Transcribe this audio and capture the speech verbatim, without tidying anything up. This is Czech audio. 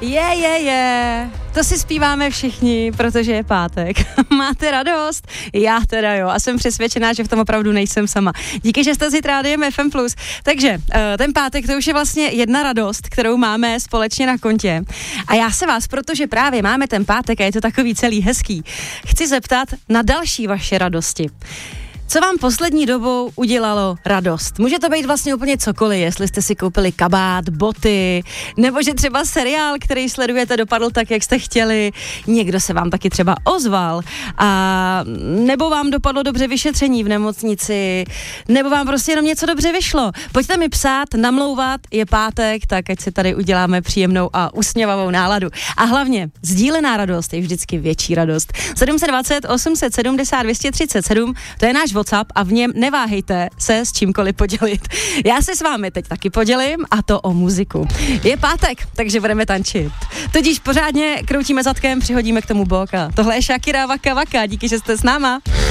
Je, je, je. To si zpíváme všichni, protože je pátek. Máte radost? Já teda jo. A jsem přesvědčená, že v tom opravdu nejsem sama. Díky, že jste si rádiem F M plus. Takže ten pátek, to už je vlastně jedna radost, kterou máme společně na kontě. A já se vás, protože právě máme ten pátek a je to takový celý hezký, chci zeptat na další vaše radosti. Co vám poslední dobou udělalo radost? Může to být vlastně úplně cokoliv, jestli jste si koupili kabát, boty, nebo že třeba seriál, který sledujete, dopadl tak, jak jste chtěli, někdo se vám taky třeba ozval, a nebo vám dopadlo dobře vyšetření v nemocnici, nebo vám prostě jenom něco dobře vyšlo. Pojďte mi psát, namlouvat, je pátek, tak ať si tady uděláme příjemnou a usměvavou náladu. A hlavně, sdílená radost je vždycky větší radost. sedm set dvacet, osm set sedmdesát, dvě stě třicet sedm, to je náš WhatsApp a v něm neváhejte se s čímkoliv podělit. Já se s vámi teď taky podělím, a to o muziku. Je pátek, takže budeme tančit. Tudíž pořádně kroutíme zadkem, přihodíme k tomu bok a tohle je Shakira Waka Waka. Díky, že jste s náma.